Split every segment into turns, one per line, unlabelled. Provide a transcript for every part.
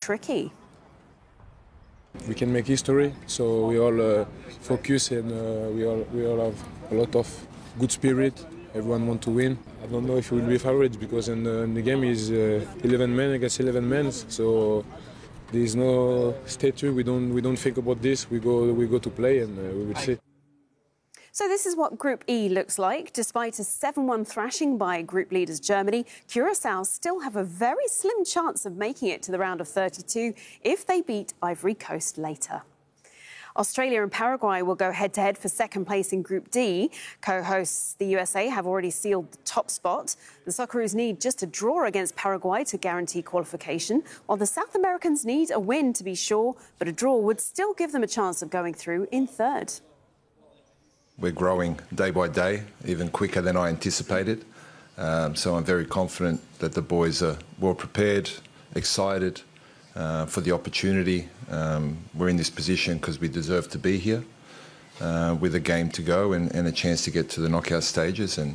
tricky.
We can make history, so we all focus and we all have a lot of good spirit. Everyone wants to win. I don't know if we will be favorites because in the game is 11 men against 11 men, so there is no statue. We don't think about this. We go to play and we will see.
So this is what Group E looks like. Despite a 7-1 thrashing by group leaders Germany, Curaçao still have a very slim chance of making it to the round of 32 if they beat Ivory Coast later. Australia and Paraguay will go head-to-head for second place in Group D. Co-hosts the USA have already sealed the top spot. The Socceroos need just a draw against Paraguay to guarantee qualification, while the South Americans need a win to be sure, but a draw would still give them a chance of going through in third.
We're growing day by day, even quicker than I anticipated. So I'm very confident that the boys are well prepared, excited for the opportunity. We're in this position because we deserve to be here with a game to go and a chance to get to the knockout stages. And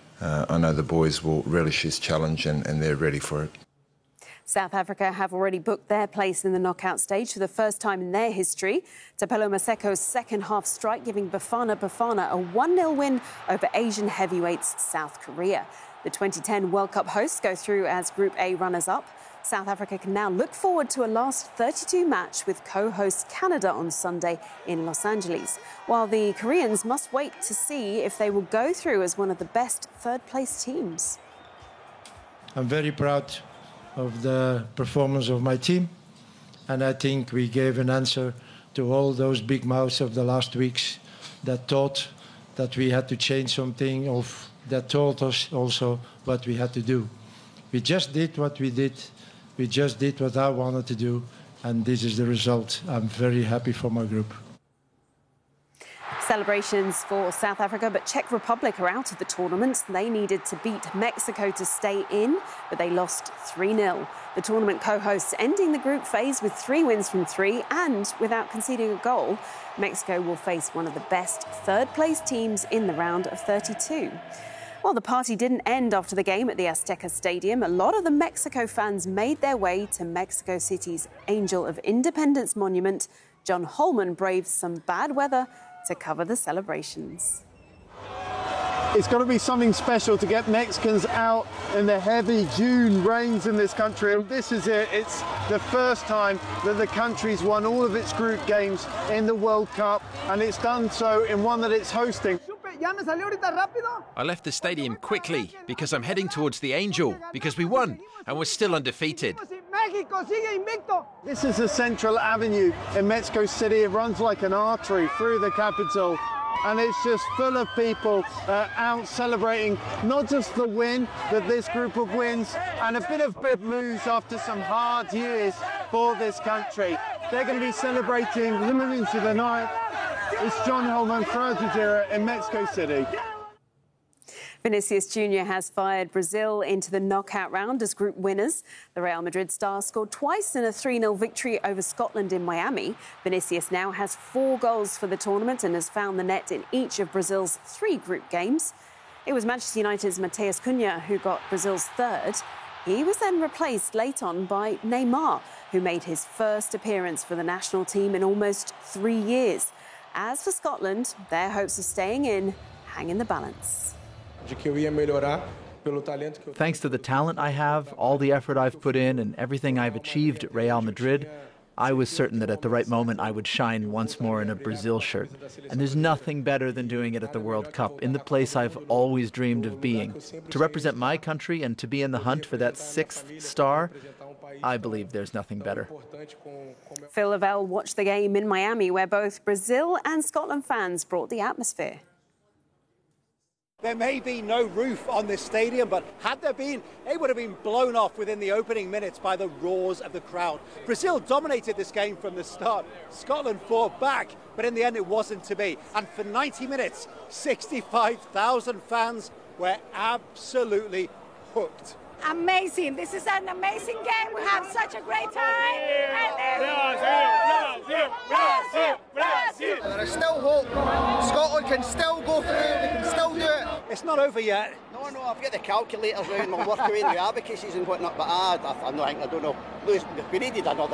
I know the boys will relish this challenge and they're ready for it.
South Africa have already booked their place in the knockout stage for the first time in their history. Tapelo Maseko's second-half strike giving Bafana Bafana a 1-0 win over Asian heavyweights South Korea. The 2010 World Cup hosts go through as Group A runners-up. South Africa can now look forward to a last 32 match with co-host Canada on Sunday in Los Angeles, while the Koreans must wait to see if they will go through as one of the best third-place teams.
I'm very proud of the performance of my team, and I think we gave an answer to all those big mouths of the last weeks that thought that we had to change something, that told us also what we had to do. We just did what we did. We just did what I wanted to do, and this is the result. I'm very happy for my group.
Celebrations for South Africa, but Czech Republic are out of the tournament. They needed to beat Mexico to stay in, but they lost 3-0. The tournament co-hosts ending the group phase with 3 wins from 3 and without conceding a goal. Mexico will face one of the best third-place teams in the round of 32. Well, the party didn't end after the game at the Azteca Stadium. A lot of the Mexico fans made their way to Mexico City's Angel of Independence monument. John Holman braved some bad weather to cover the celebrations.
It's got to be something special to get Mexicans out in the heavy June rains in this country. And this is it. It's the first time that the country's won all of its group games in the World Cup, and it's done so in one that it's hosting.
I left the stadium quickly because I'm heading towards the Angel because we won and we're still undefeated.
This is the Central Avenue in Mexico City. It runs like an artery through the capital, and it's just full of people out celebrating not just the win, but this group of wins and a bit of blues after some hard years for this country. They're going to be celebrating the into the night. It's John Holman for Al Jazeera in Mexico City.
Vinicius Jr. has fired Brazil into the knockout round as group winners. The Real Madrid star scored twice in a 3-0 victory over Scotland in Miami. Vinicius now has 4 goals for the tournament and has found the net in each of Brazil's 3 group games. It was Manchester United's Matheus Cunha who got Brazil's third. He was then replaced late on by Neymar, who made his first appearance for the national team in almost 3 years. As for Scotland, their hopes of staying in hang in the balance.
Thanks to the talent I have, all the effort I've put in, and everything I've achieved at Real Madrid, I was certain that at the right moment I would shine once more in a Brazil shirt. And there's nothing better than doing it at the World Cup, in the place I've always dreamed of being. To represent my country and to be in the hunt for that 6th star, I believe there's nothing better.
Phil Lavelle watched the game in Miami, where both Brazil and Scotland fans brought the atmosphere.
There may be no roof on this stadium, but had there been, it would have been blown off within the opening minutes by the roars of the crowd. Brazil dominated this game from the start. Scotland fought back, but in the end it wasn't to be. And for 90 minutes, 65,000 fans were absolutely hooked.
Amazing. This is an amazing game. We have such a great time.
Brazil. There is still hope. Scotland can still go through. They can still do it.
It's not over yet.
No, I've got the calculators out and we'll work away in the abacuses and whatnot, but I don't know. We needed another